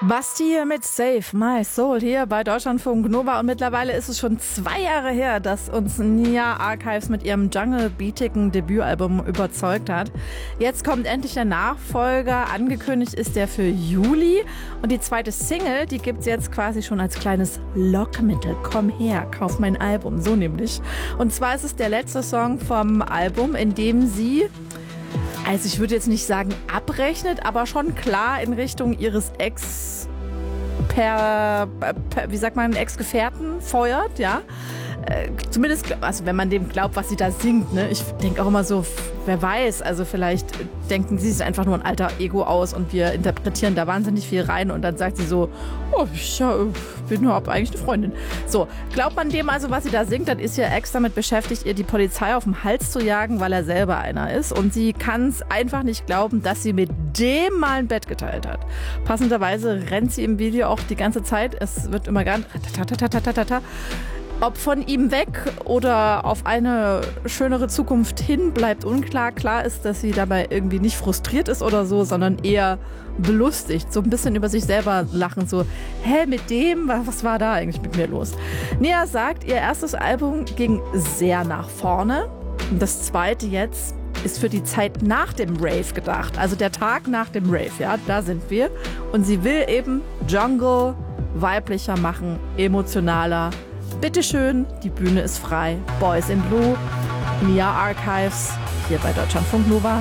Basti hier mit Save My Soul hier bei Deutschlandfunk Nova und mittlerweile ist es schon 2 Jahre her, dass uns Nia Archives mit ihrem Jungle-beatigen Debütalbum überzeugt hat. Jetzt kommt endlich der Nachfolger, angekündigt ist der für Juli und die zweite Single, die gibt's jetzt quasi schon als kleines Lockmittel. Komm her, kauf mein Album, so nämlich. Und zwar ist es der letzte Song vom Album, in dem sie... Also ich würde jetzt nicht sagen abrechnet, aber schon klar in Richtung ihres Ex-Gefährten feuert, ja. Zumindest, also wenn man dem glaubt, was sie da singt, ne? Ich denke auch immer so, wer weiß, also vielleicht denken sie sich einfach nur ein alter Ego aus und wir interpretieren da wahnsinnig viel rein und dann sagt sie so, oh, ich bin nur eigentlich eine Freundin. So, glaubt man dem also, was sie da singt, dann ist ihr Ex damit beschäftigt, ihr die Polizei auf den Hals zu jagen, weil er selber einer ist und sie kann es einfach nicht glauben, dass sie mit dem mal ein Bett geteilt hat. Passenderweise rennt sie im Video auch die ganze Zeit, es wird immer ganz ob von ihm weg oder auf eine schönere Zukunft hin, bleibt unklar. Klar ist, dass sie dabei irgendwie nicht frustriert ist oder so, sondern eher belustigt. So ein bisschen über sich selber lachen. So, mit dem? Was war da eigentlich mit mir los? Nia sagt, ihr erstes Album ging sehr nach vorne. Und das zweite jetzt ist für die Zeit nach dem Rave gedacht. Also der Tag nach dem Rave, ja, da sind wir. Und sie will eben Jungle weiblicher machen, emotionaler. Bitteschön, die Bühne ist frei. Boys in Blue, Nia Archives, hier bei Deutschlandfunk Nova.